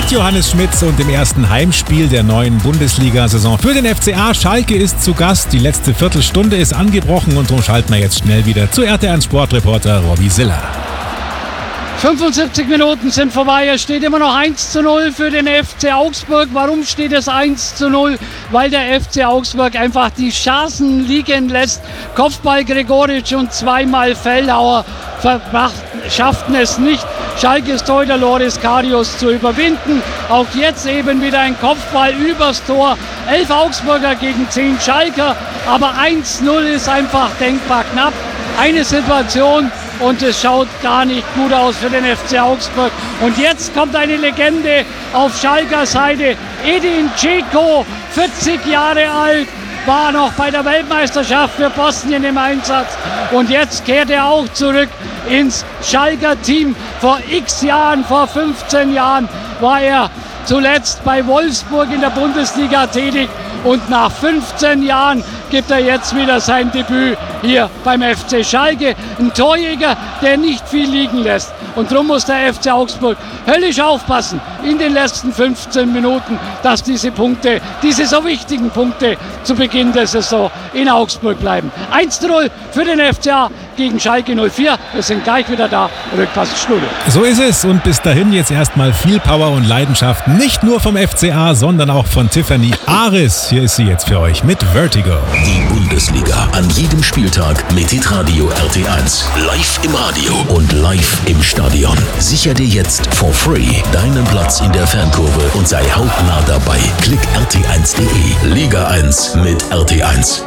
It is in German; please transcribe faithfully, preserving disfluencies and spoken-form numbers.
mit Johannes Schmitz und dem ersten Heimspiel der neuen Bundesliga-Saison für den F C A. Schalke ist zu Gast, die letzte Viertelstunde ist angebrochen und darum schalten wir jetzt schnell wieder zu R T eins Sportreporter Robbie Siller. fünfundsiebzig Minuten sind vorbei, es steht immer noch eins zu null für den F C Augsburg. Warum steht es eins zu null? Weil der F C Augsburg einfach die Chancen liegen lässt. Kopfball Gregoritsch und zweimal Fellhauer verbracht, schafften es nicht, Schalkes Torhüter Loris Karius zu überwinden. Auch jetzt eben wieder ein Kopfball übers Tor. elf Augsburger gegen zehn Schalker, aber eins null ist einfach denkbar knapp. Eine Situation und es schaut gar nicht gut aus für den F C Augsburg. Und jetzt kommt eine Legende auf Schalker Seite. Edin Dzeko, vierzig Jahre alt, war noch bei der Weltmeisterschaft für Bosnien im Einsatz. Und jetzt kehrt er auch zurück ins Schalker Team. Vor x Jahren, vor fünfzehn Jahren war er zuletzt bei Wolfsburg in der Bundesliga tätig. Und nach fünfzehn Jahren gibt er jetzt wieder sein Debüt hier beim F C Schalke. Ein Torjäger, der nicht viel liegen lässt. Und darum muss der F C Augsburg höllisch aufpassen in den letzten fünfzehn Minuten, dass diese Punkte, diese so wichtigen Punkte zu Beginn der Saison in Augsburg bleiben. eins zu null für den F C A gegen Schalke null vier. Wir sind gleich wieder da. Rückpass Studio. So ist es und bis dahin jetzt erstmal viel Power und Leidenschaft. Nicht nur vom F C A, sondern auch von Tiffany Aris. Hier ist sie jetzt für euch mit Vertigo. Die Bundesliga an jedem Spieltag mit Hitradio R T eins. Live im Radio und live im Stadion. Sicher dir jetzt for free deinen Platz in der Fankurve und sei hautnah dabei. Klick R T eins punkt de. Liga eins mit R T eins.